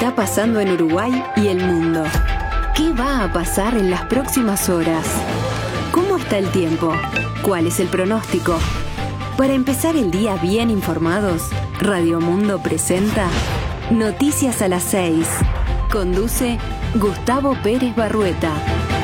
está pasando en Uruguay y el mundo? ¿Qué va a pasar en las próximas horas? ¿Cómo está el tiempo? ¿Cuál es el pronóstico? Para empezar el día bien informados, Radio Mundo presenta Noticias a las 6. Conduce Gustavo Pérez Barrueta.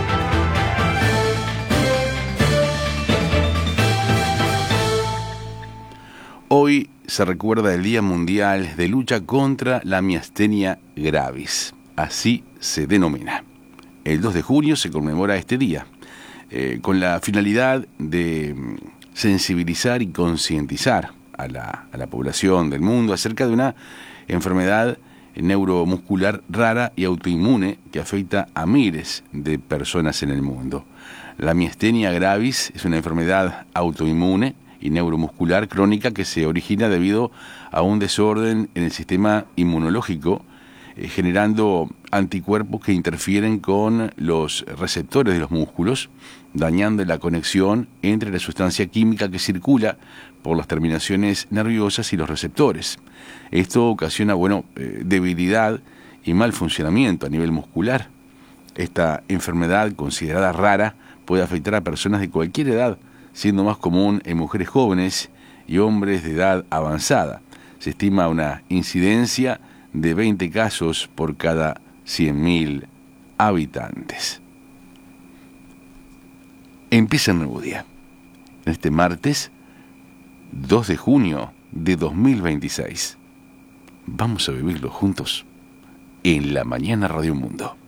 Hoy se recuerda el Día Mundial de Lucha contra la Miastenia Gravis, así se denomina. El 2 de junio se conmemora este día, con la finalidad de sensibilizar y concientizar a la población del mundo acerca de una enfermedad neuromuscular rara y autoinmune que afecta a miles de personas en el mundo. La miastenia gravis es una enfermedad autoinmune y neuromuscular crónica que se origina debido a un desorden en el sistema inmunológico, generando anticuerpos que interfieren con los receptores de los músculos, dañando la conexión entre la sustancia química que circula por las terminaciones nerviosas y los receptores. Esto ocasiona, debilidad y mal funcionamiento a nivel muscular. Esta enfermedad, considerada rara, puede afectar a personas de cualquier edad, siendo más común en mujeres jóvenes y hombres de edad avanzada. Se estima una incidencia de 20 casos por cada 100.000 habitantes. Empieza el nuevo día. Este martes, 2 de junio de 2026. Vamos a vivirlo juntos en La Mañana Radio Mundo.